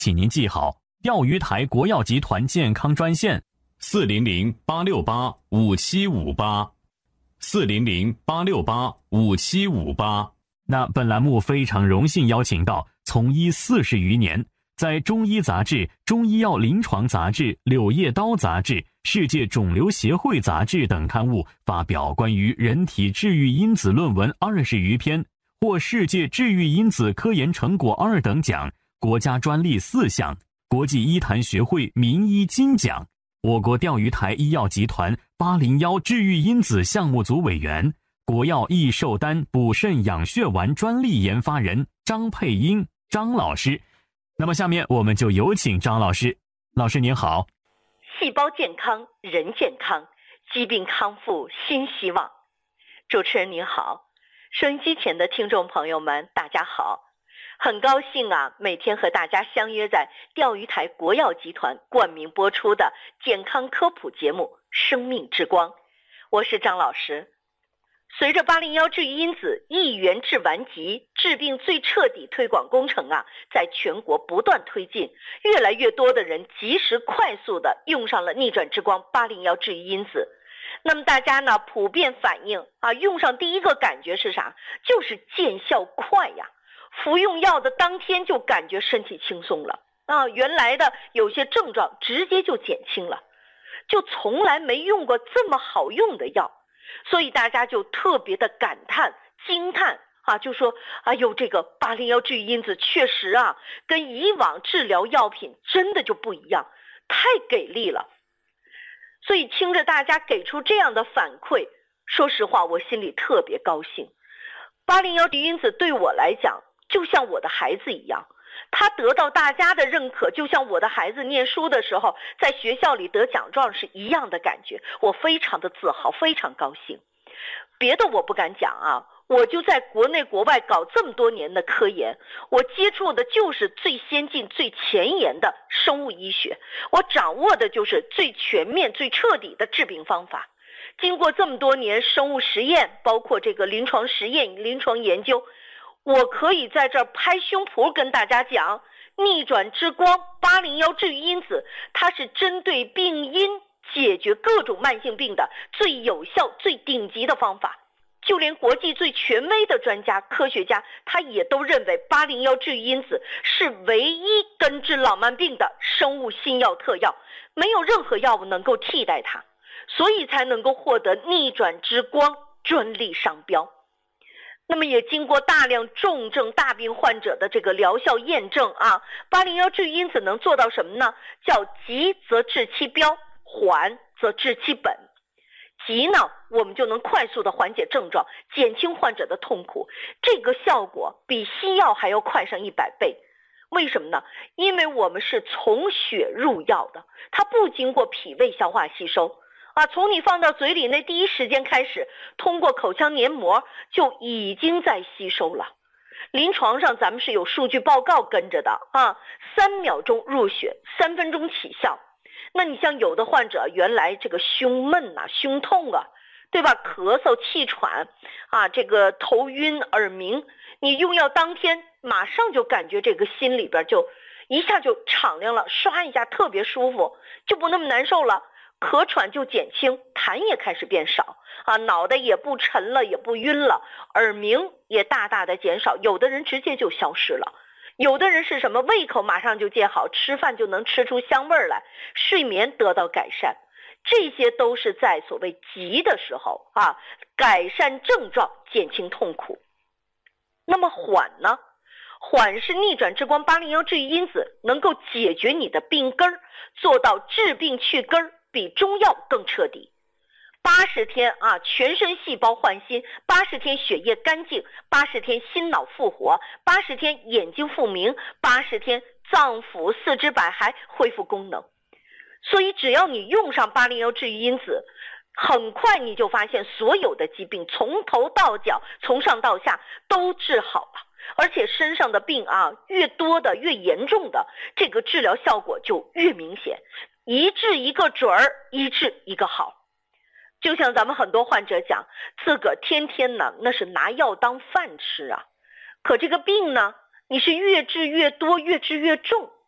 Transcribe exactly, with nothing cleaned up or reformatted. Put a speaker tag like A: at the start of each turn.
A: 请您记好钓鱼台国药集团健康专线
B: 四零零八六八五七五八，四零零八六八五七五八。
A: 那本栏目非常荣幸邀请到从医四十余年，在中医杂志、中医药临床杂志、柳叶刀杂志、世界肿瘤协会杂志等刊物发表关于人体治愈因子论文二十余篇，获世界治愈因子科研成果二等奖、国家专利四项、国际医坛学会名医金奖。我国钓鱼台医药集团八零一治愈因子项目组委员、国药益寿丹补肾养血丸专利研发人张佩英张老师。那么下面我们就有请张老师。老师您好。
C: 细胞健康，人健康，疾病康复新希望。主持人您好，收音机前的听众朋友们大家好，很高兴啊，每天和大家相约在钓鱼台国药集团冠名播出的健康科普节目《生命之光》，我是张老师。随着八零一治愈因子一元治完疾治病最彻底推广工程啊，在全国不断推进，越来越多的人及时快速的用上了逆转之光八零一治愈因子。那么大家呢普遍反映啊，用上第一个感觉是啥？就是见效快呀，服用药的当天就感觉身体轻松了啊，原来的有些症状直接就减轻了，就从来没用过这么好用的药。所以大家就特别的感叹惊叹啊，就说哎呦，这个八零一治愈因子确实啊，跟以往治疗药品真的就不一样，太给力了。所以听着大家给出这样的反馈，说实话我心里特别高兴。八零一治愈因子对我来讲就像我的孩子一样，他得到大家的认可，就像我的孩子念书的时候在学校里得奖状是一样的感觉，我非常的自豪，非常高兴。别的我不敢讲啊，我就在国内国外搞这么多年的科研，我接触的就是最先进最前沿的生物医学，我掌握的就是最全面最彻底的治病方法。经过这么多年生物实验，包括这个临床实验临床研究，我可以在这儿拍胸脯跟大家讲，逆转之光八零一治愈因子，它是针对病因解决各种慢性病的最有效最顶级的方法。就连国际最权威的专家科学家，他也都认为八零一治愈因子是唯一根治老慢病的生物新药特药，没有任何药物能够替代它，所以才能够获得逆转之光专利商标。那么也经过大量重症大病患者的这个疗效验证啊，八零一治愈因子能做到什么呢？叫急则治其标，缓则治其本。急呢，我们就能快速的缓解症状，减轻患者的痛苦，这个效果比西药还要快上一百倍。为什么呢？因为我们是从血入药的，它不经过脾胃消化吸收啊，从你放到嘴里那第一时间开始，通过口腔黏膜就已经在吸收了。临床上咱们是有数据报告跟着的啊，三秒钟入血，三分钟起效。那你像有的患者原来这个胸闷啊，胸痛啊，对吧？咳嗽、气喘啊，这个头晕、耳鸣，你用药当天马上就感觉这个心里边就一下就敞亮了，刷一下特别舒服，就不那么难受了。咳喘就减轻，痰也开始变少啊，脑袋也不沉了，也不晕了，耳鸣也大大的减少，有的人直接就消失了。有的人是什么？胃口马上就见好，吃饭就能吃出香味来，睡眠得到改善，这些都是在所谓急的时候啊，改善症状，减轻痛苦。那么缓呢？缓是逆转之光八零一治愈因子能够解决你的病根儿，做到治病去根儿，比中药更彻底。八十天啊，全身细胞换新，八十天血液干净，八十天心脑复活，八十天眼睛复明，八十天脏腑四肢百骸恢复功能。所以只要你用上八零一治愈因子，很快你就发现所有的疾病从头到脚，从上到下都治好了。而且身上的病啊，越多的越严重的，这个治疗效果就越明显，一治一个准儿，一治一个好。就像咱们很多患者讲，自个儿天天呢那是拿药当饭吃啊，可这个病呢，你是越治越多，越治越重。